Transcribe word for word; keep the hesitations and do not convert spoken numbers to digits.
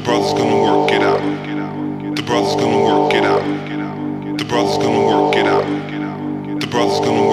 brother's gonna work it out. The brother's gonna work it out. The brother's gonna work it out. The brother's gonna